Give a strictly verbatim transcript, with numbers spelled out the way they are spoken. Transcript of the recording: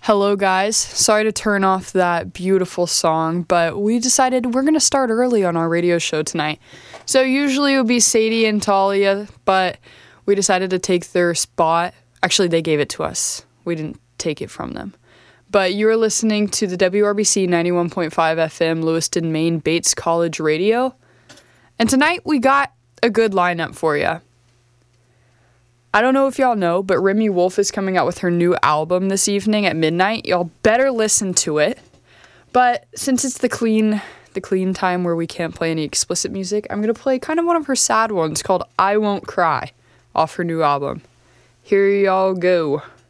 Hello, guys. Sorry to turn off that beautiful song, but we decided we're going to start early on our radio show tonight. So usually it would be Sadie and Talia, but we decided to take their spot. Actually, they gave it to us. We didn't take it from them. But you're listening to the W R B C ninety-one point five F M Lewiston, Maine, Bates College Radio. And tonight we got a good lineup for you. I don't know if y'all know, but Remy Wolf is coming out with her new album this evening at midnight. Y'all better listen to it. But since it's the clean the clean time where we can't play any explicit music, I'm going to play kind of one of her sad ones called I Won't Cry off her new album. Here y'all go.